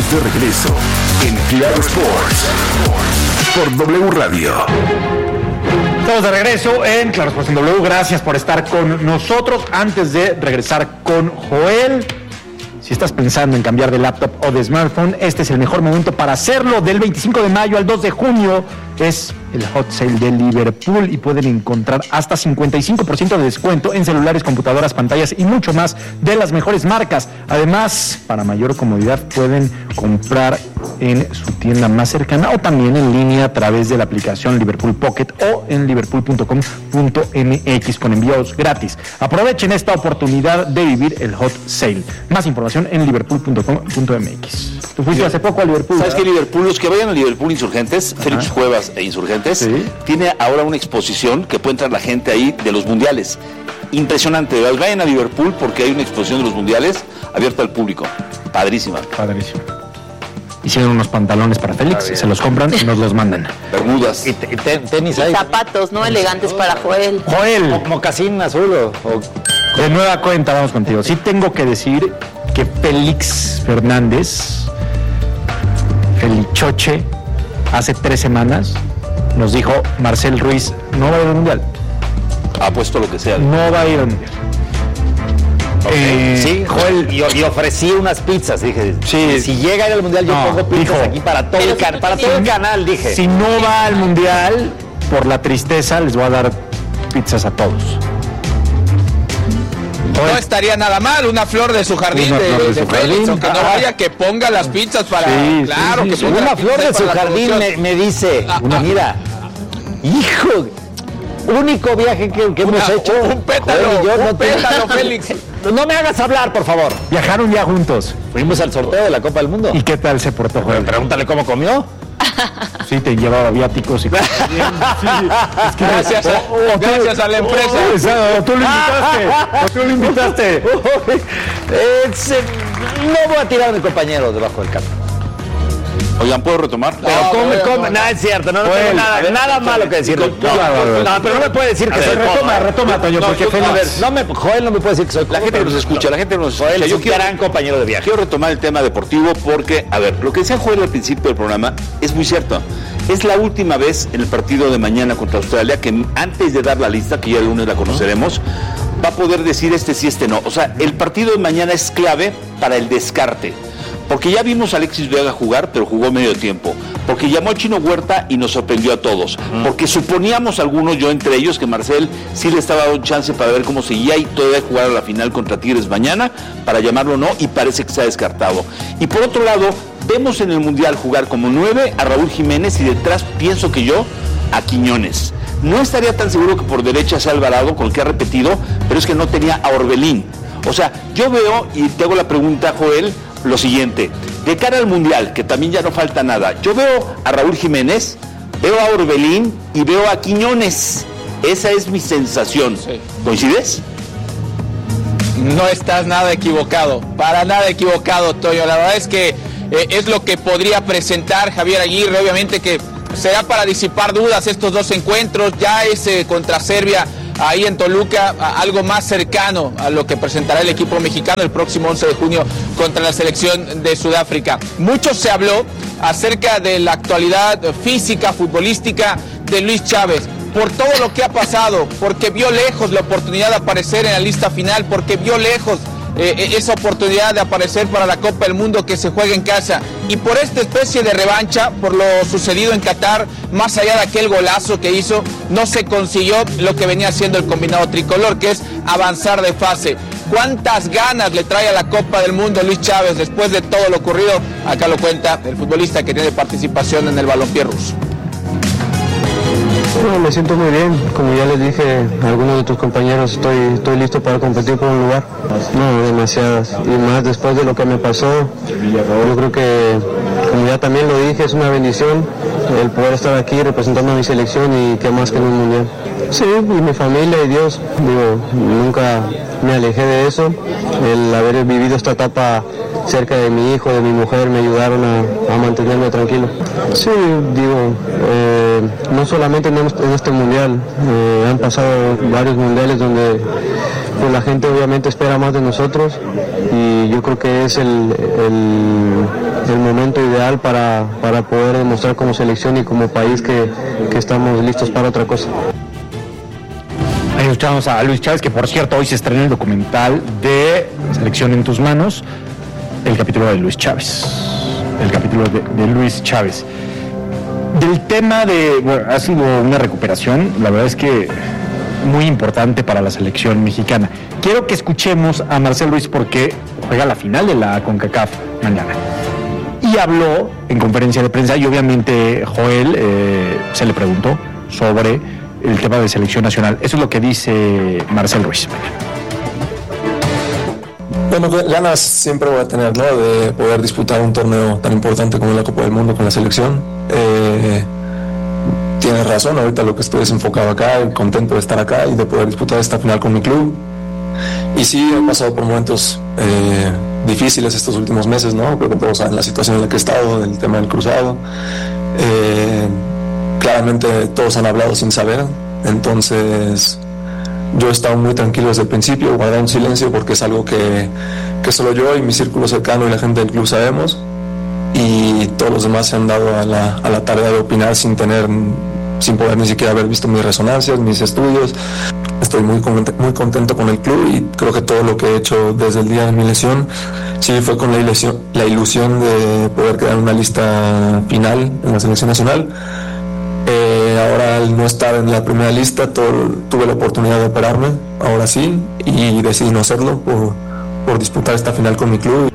Estamos de regreso en Claro Sports por W Radio. Estamos de regreso en Claro Sports en W. Gracias por estar con nosotros. Antes de regresar con Joel, si estás pensando en cambiar de laptop o de smartphone, este es el mejor momento para hacerlo. Del 25 de mayo al 2 de junio es el hot sale de Liverpool y pueden encontrar hasta 55% de descuento en celulares, computadoras, pantallas y mucho más de las mejores marcas. Además, para mayor comodidad pueden comprar en su tienda más cercana o también en línea a través de la aplicación Liverpool Pocket o en liverpool.com.mx con envíos gratis. Aprovechen esta oportunidad de vivir el hot sale. Más información en liverpool.com.mx. Tú fuiste hace poco a Liverpool. ¿Sabes qué? Liverpool, los que vayan a Liverpool Insurgentes, Félix Cuevas e Insurgentes, ¿sí? Tiene ahora una exposición que puede entrar la gente ahí de los mundiales. Impresionante. Vayan a Liverpool porque hay una exposición de los mundiales abierta al público. Padrísima. Padrísima. Hicieron unos pantalones para Félix, se los compran y nos los mandan. Bermudas. Y tenis ahí. Zapatos, ¿no? Elegantes para Joel. Joel. Mocasín azul o... De nueva cuenta, vamos contigo. Sí tengo que decir que Félix Fernández, Felichoche, hace 3 semanas nos dijo Marcel Ruiz no va a ir al Mundial. Ha puesto lo que sea. No va a ir al Mundial. Sí, Joel, y ofrecí unas pizzas, dije, sí, si llega a ir al Mundial yo pongo pizzas aquí para todo, todo el canal, dije. Si no va al Mundial, por la tristeza, les voy a dar pizzas a todos. No estaría nada mal, una flor de su jardín de Félix, aunque no vaya, que ponga las pizzas para... Sí, claro, sí, que sí, ponga una las flor de pizzas su para jardín me dice, mira, hijo, único viaje que hemos hecho. Un pétalo, Joel, pétalo, Félix. No me hagas hablar, por favor. Viajaron ya juntos. Fuimos al sorteo de la Copa del Mundo. ¿Y qué tal se portó, Joel? Pregúntale cómo comió. Sí, te llevaba viáticos y... Gracias a la empresa. Tú lo invitaste. No voy a tirar a mi compañero debajo del campo. Oigan, ¿puedo retomar? Pero come. Nada, es cierto, no tengo nada malo que decir. No, pero no me puede decir que soy retoma, Toño, porque Joel no me puede decir que soy la gente que nos escucha, Joel es un gran compañero de viaje. Quiero retomar el tema deportivo porque, a ver, lo que decía Joel al principio del programa es muy cierto. Es la última vez en el partido de mañana contra Australia que antes de dar la lista, que ya el lunes la conoceremos, va a poder decir este sí, este no. O sea, el partido de mañana es clave para el descarte. Porque ya vimos a Alexis Vega jugar, pero jugó medio tiempo. Porque llamó a Chino Huerta y nos sorprendió a todos. Porque suponíamos algunos, yo entre ellos, que Marcel sí le estaba dando chance para ver cómo seguía y todavía jugar a la final contra Tigres mañana, para llamarlo o no, y parece que se ha descartado. Y por otro lado, vemos en el Mundial jugar como 9 a Raúl Jiménez y detrás, pienso que yo, a Quiñones. No estaría tan seguro que por derecha sea Alvarado, con el que ha repetido, pero es que no tenía a Orbelín. O sea, yo veo, y te hago la pregunta, Joel, lo siguiente, de cara al Mundial, que también ya no falta nada, yo veo a Raúl Jiménez, veo a Orbelín y veo a Quiñones. Esa es mi sensación. Sí. ¿Coincides? No estás nada equivocado, para nada equivocado, Toño. La verdad es que es lo que podría presentar Javier Aguirre, obviamente que será para disipar dudas estos dos encuentros, ya es contra Serbia, ahí en Toluca, algo más cercano a lo que presentará el equipo mexicano el próximo 11 de junio contra la selección de Sudáfrica. Mucho se habló acerca de la actualidad física, futbolística de Luis Chávez, por todo lo que ha pasado, porque vio lejos la oportunidad de aparecer en la lista final, porque vio lejos esa oportunidad de aparecer para la Copa del Mundo que se juega en casa, y por esta especie de revancha, por lo sucedido en Qatar, más allá de aquel golazo que hizo, no se consiguió lo que venía haciendo el combinado tricolor, que es avanzar de fase. ¿Cuántas ganas le trae a la Copa del Mundo Luis Chávez después de todo lo ocurrido? Acá lo cuenta el futbolista que tiene participación en el balompié ruso. Bueno, me siento muy bien, como ya les dije a algunos de tus compañeros, estoy listo para competir por un lugar. No, demasiadas, y más después de lo que me pasó. Yo creo que, como ya también lo dije, es una bendición el poder estar aquí representando a mi selección y qué más que en un mundial. Sí, y mi familia y Dios, nunca me alejé de eso. El haber vivido esta etapa cerca de mi hijo, de mi mujer, me ayudaron a mantenerme tranquilo. Sí, no solamente en este mundial, han pasado varios mundiales donde pues, la gente obviamente espera más de nosotros y yo creo que es el momento ideal para poder demostrar como selección y como país que estamos listos para otra cosa. Ahí escuchamos a Luis Chávez, que por cierto hoy se estrena el documental de Selección en tus manos, el capítulo de Luis Chávez. El capítulo de Luis Chávez. Del tema ha sido una recuperación, la verdad es que muy importante para la selección mexicana. Quiero que escuchemos a Marcel Ruiz porque juega la final de la CONCACAF mañana. Y habló en conferencia de prensa y obviamente Joel se le preguntó sobre el tema de selección nacional. Eso es lo que dice Marcel Ruiz. Bueno, ganas siempre voy a tener, ¿no? De poder disputar un torneo tan importante como la Copa del Mundo con la selección. Tienes razón, ahorita lo que estoy es enfocado acá, contento de estar acá y de poder disputar esta final con mi club. Y sí, he pasado por momentos difíciles estos últimos meses, ¿no? Creo que todos saben la situación en la que he estado, el tema del cruzado. Claramente todos han hablado sin saber, entonces yo he estado muy tranquilo desde el principio, guardado un silencio porque es algo que solo yo y mi círculo cercano y la gente del club sabemos, y todos los demás se han dado a la tarea de opinar sin poder ni siquiera haber visto mis resonancias, mis estudios. Estoy muy contento con el club y creo que todo lo que he hecho desde el día de mi lesión sí fue con la ilusión de poder quedar en una lista final en la selección nacional. Ahora al no estar en la primera lista tuve la oportunidad de operarme, ahora sí, y decidí no hacerlo por disputar esta final con mi club.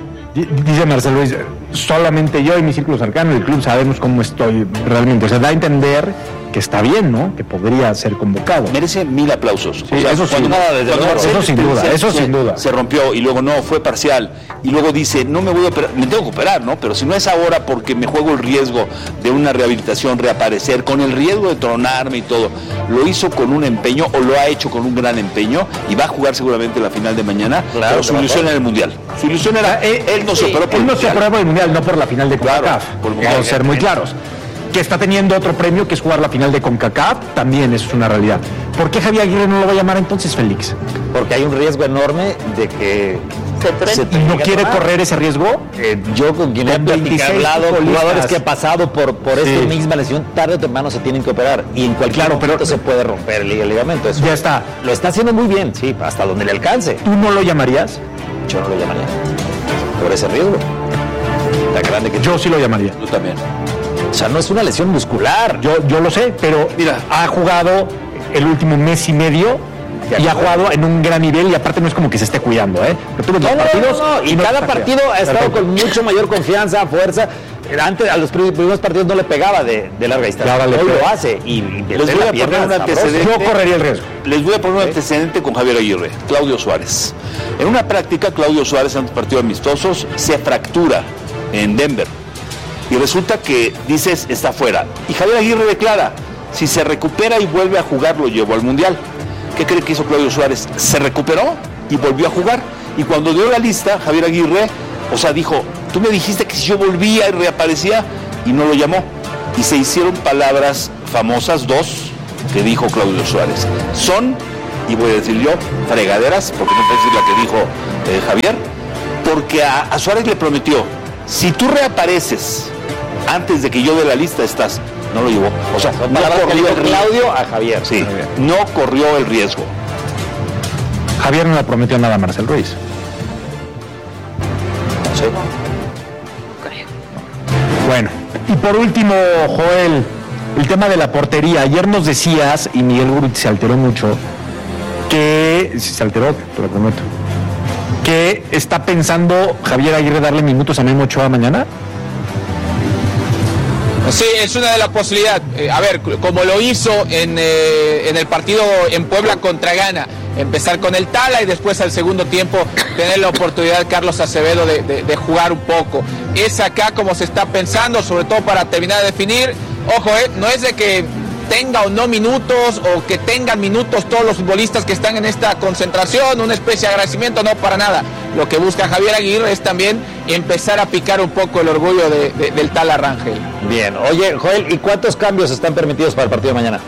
Dice Marcelo Luis, solamente yo y mi círculo cercano del club sabemos cómo estoy realmente. O sea, da a entender que está bien, ¿no? Que podría ser convocado. Merece 1000 aplausos. Sí, o sea, eso sin duda. Eso sin duda. Se rompió y luego no, fue parcial. Y luego dice, no me voy a operar, me tengo que operar, ¿no? Pero si no es ahora porque me juego el riesgo de una rehabilitación, reaparecer, con el riesgo de tronarme y todo. Lo hizo con un empeño, o lo ha hecho con un gran empeño, y va a jugar seguramente la final de mañana. Claro, pero su ilusión era el Mundial. Su ilusión era, él no se operó por el Mundial. Él no se operó por el Mundial, no por la final de CONCACAF. Claro, vamos a ser muy claros. Que está teniendo otro premio, que es jugar la final de CONCACAF, también eso es una realidad. ¿Por qué Javier Aguirre no lo va a llamar entonces, Félix? Porque hay un riesgo enorme de que ¿Y no quiere correr ese riesgo? Yo con quien he hablado, jugadores que han pasado por esta misma lesión, tarde o temprano se tienen que operar y en cualquier momento se puede romper el ligamento. Eso ya está. Lo está haciendo muy bien, sí, hasta donde le alcance. ¿Tú no lo llamarías? Yo no lo llamaría. Por ese riesgo. Tan grande que yo sí lo llamaría. Tú también. O sea, no es una lesión muscular. Yo lo sé, pero mira, ha jugado el último mes y medio y ha jugado en un gran nivel, y aparte no es como que se esté cuidando, Pero tuvo dos partidos. Y cada partido ha estado con mucho mayor confianza, fuerza. Antes, a los primeros partidos no le pegaba de larga distancia. Hoy lo hace y les voy a poner un antecedente. Yo correría el riesgo. Les voy a poner un antecedente con Javier Aguirre, Claudio Suárez. En una práctica, Claudio Suárez, ante partidos amistosos, se fractura en Denver. Y resulta que dices, está fuera. Y Javier Aguirre declara, si se recupera y vuelve a jugar, lo llevo al Mundial. ¿Qué cree que hizo Claudio Suárez? Se recuperó y volvió a jugar. Y cuando dio la lista, Javier Aguirre, dijo, tú me dijiste que si yo volvía y reaparecía, y no lo llamó. Y se hicieron palabras famosas, dos, que dijo Claudio Suárez. Son, y voy a decir yo, fregaderas, porque no puedo decir la que dijo Javier, porque a Suárez le prometió, si tú reapareces antes de que yo dé la lista, estás. No lo llevó. O sea, no corrió el Claudio a Javier. Sí, Javier. No corrió el riesgo. Javier no le prometió nada a Marcel Ruiz. Sí. Bueno, y por último, Joel, el tema de la portería. Ayer nos decías, y Miguel Gurut se alteró mucho, se alteró, te lo prometo, que está pensando Javier Aguirre darle minutos a Memo Ochoa mañana. Sí, es una de las posibilidades. A ver, como lo hizo en el partido en Puebla contra Ghana, empezar con el Tala y después al segundo tiempo tener la oportunidad Carlos Acevedo de jugar un poco. Es acá como se está pensando, sobre todo para terminar de definir. Ojo, no es de que tenga o no minutos, o que tengan minutos todos los futbolistas que están en esta concentración, una especie de agradecimiento, no, para nada. lo que busca Javier Aguirre es también empezar a picar un poco el orgullo del tal Arrangel. Bien, oye, Joel, ¿y cuántos cambios están permitidos para el partido de mañana?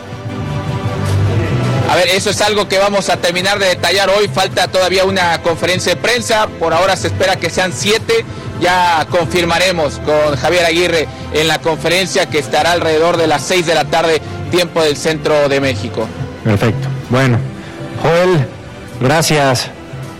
A ver, eso es algo que vamos a terminar de detallar hoy. Falta todavía una conferencia de prensa. Por ahora se espera que sean 7. Ya confirmaremos con Javier Aguirre en la conferencia, que estará alrededor de las 6 de la tarde, tiempo del centro de México. Perfecto. Bueno, Joel, gracias.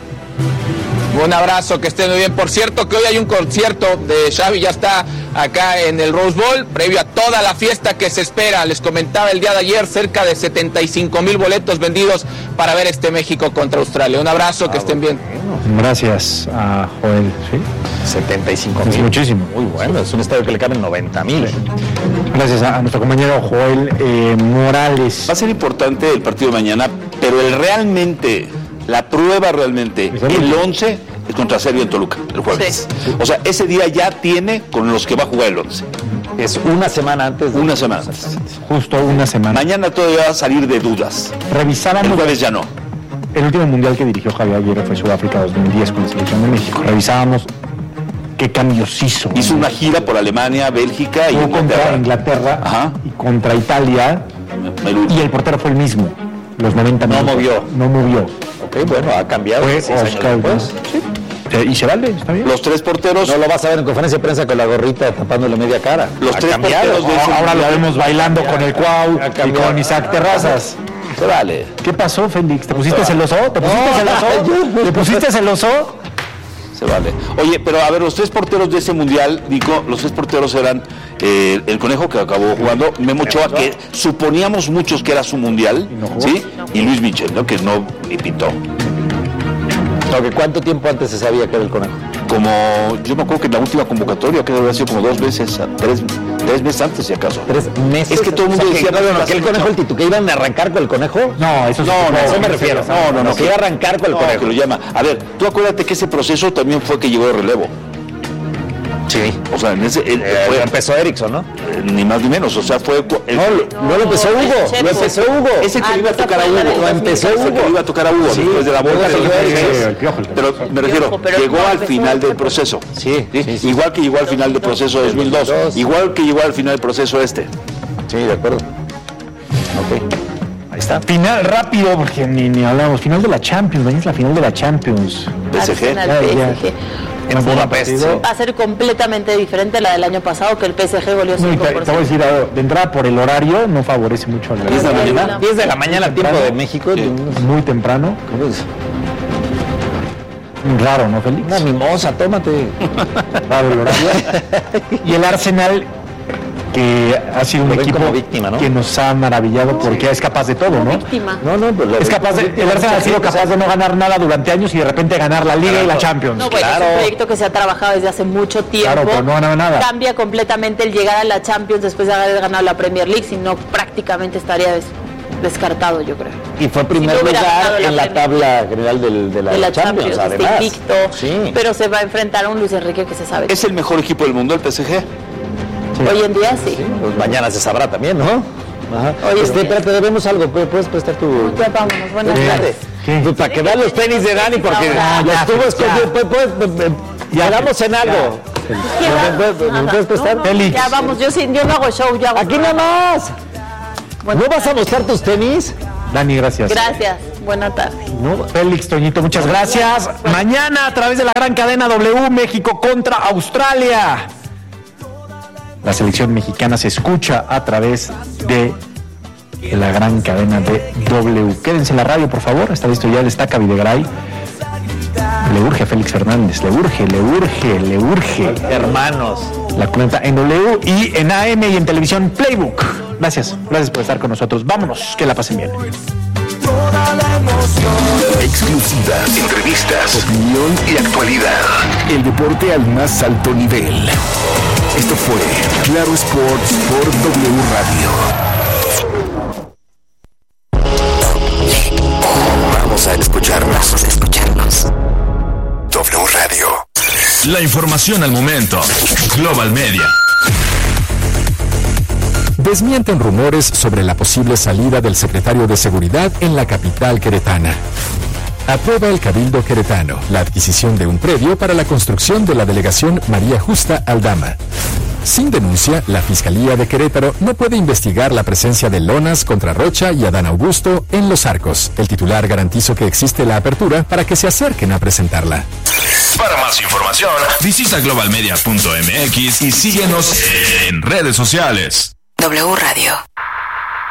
Un abrazo, que estén muy bien. Por cierto, que hoy hay un concierto de Xavi, ya está acá en el Rose Bowl, previo a toda la fiesta que se espera. Les comentaba el día de ayer, cerca de 75,000 boletos vendidos para ver este México contra Australia. Un abrazo, que estén bien. Gracias a Joel. ¿Sí? 75,000. Es muchísimo. Muy bueno, es un estadio que le caben 90,000. Gracias a nuestro compañero Joel Morales. Va a ser importante el partido de mañana, pero la prueba realmente, el 11 es contra Serbia en Toluca, el jueves. Sí. O sea, ese día ya tiene con los que va a jugar el 11. Es una semana antes. Una semana antes. Justo una semana. Mañana todavía va a salir de dudas. Revisábamos. El jueves ya no. El último mundial que dirigió Javier Aguirre fue Sudáfrica 2010 con la selección de México. Revisábamos qué cambios hizo. Hizo una gira por Alemania, Bélgica y contra Inglaterra. Ajá. Y contra Italia. Y el portero fue el mismo. Los 90 minutos. No movió. Ok, bueno, ha cambiado. Fue Oscar después. Sí. Y se vale, está bien. Los 3 porteros. No lo vas a ver en conferencia de prensa con la gorrita tapándole media cara. Los 3 porteros de ese ahora lo vemos bailando con el Cuau y con Isaac Terrazas. Se vale. ¿Qué pasó, Félix? ¿Te pusiste celoso? ¿Te pusiste celoso? Se vale. Oye, pero a ver, los 3 porteros de ese mundial, Nico, los 3 porteros eran el Conejo, que acabó jugando, Memo Ochoa, que suponíamos muchos que era su mundial, ¿sí? Y Luis Michel, ¿no? Que no ni pintó. ¿Cuánto tiempo antes se sabía que era el Conejo? Yo me acuerdo que en la última convocatoria, que había sido como 2 veces, 3 meses antes, si acaso. 3 meses. Es que todo el mundo decía, que el Conejo, el Titu, que iban a arrancar con el Conejo. No, eso me refiero. No, que iba a arrancar con el Conejo. Que lo llama. A ver, tú acuérdate que ese proceso también fue que llegó de relevo. Sí. O sea, en ese. Empezó Erickson, ¿no? Ni más ni menos. O sea, fue. No lo empezó Hugo. Lo empezó Hugo. Ese que le iba a tocar a Hugo. Lo empezó Hugo. Que le iba a tocar a Hugo después de la bola. Pero me refiero, llegó al final del proceso. Sí. Igual que llegó al final del proceso de 2002. Igual que llegó al final del proceso este. Sí, de acuerdo. Ok. Ahí está. Final rápido, porque ni hablamos. Final de la Champions. Mañana es la final de la Champions. PSG. En Budapest. Va a ser completamente diferente a la del año pasado, que el PSG goleó 5%. Te voy a decir, de entrada por el horario no favorece mucho al 10 de la mañana. 10 de la mañana, tiempo de México. Sí. Muy temprano. Raro, ¿no, Félix? Una mimosa, tómate. Raro el horario. Y el Arsenal, que ha sido un equipo víctima, ¿no? Que nos ha maravillado porque es capaz de todo, ¿no? Víctima. Es capaz el Arsenal ha sido capaz de no ganar nada durante años y de repente ganar la Liga y la Champions. No, bueno, es un proyecto que se ha trabajado desde hace mucho tiempo. Claro, pero no ganaba nada. Cambia completamente el llegar a la Champions después de haber ganado la Premier League, si no prácticamente estaría descartado, yo creo. Y fue primer lugar en la tabla general de la Champions, además. Invicto, sí. Pero se va a enfrentar a un Luis Enrique que se sabe. ¿Es el mejor equipo del mundo, el PSG? Sí. Hoy en día sí. Pues mañana se sabrá también, ¿no? Ajá. Espérate, debemos algo. ¿Puedes prestar tu...? Ya vámonos, buenas tardes. Pues para que vean los tenis de Dani, porque los tubos quedamos en algo. ¿Me puedes prestar? Félix. Ya vamos, yo no hago show, yo hago. Aquí nada más. ¿No vas a mostrar tus tenis? Dani, gracias. Gracias. Buena tarde. Félix, Toñito, muchas gracias. Mañana a través de la gran cadena W, México contra Australia. La selección mexicana se escucha a través de la gran cadena de W. Quédense en la radio, por favor. Está listo ya, destaca Videgaray. Le urge a Félix Fernández, le urge. Hermanos. La cuenta en W y en AM y en televisión Playbook. Gracias por estar con nosotros. Vámonos, que la pasen bien. Exclusivas, entrevistas, opinión y actualidad. El deporte al más alto nivel. Esto fue Claro Sports por W Radio. Vamos a escucharnos. W Radio. La información al momento. Global Media. Desmienten rumores sobre la posible salida del secretario de Seguridad en la capital queretana. Aprueba el Cabildo Queretano la adquisición de un predio para la construcción de la delegación María Justa Aldama. Sin denuncia, la Fiscalía de Querétaro no puede investigar la presencia de lonas contra Rocha y Adán Augusto en Los Arcos. El titular garantizó que existe la apertura para que se acerquen a presentarla. Para más información, visita globalmedia.mx y síguenos en redes sociales. W Radio.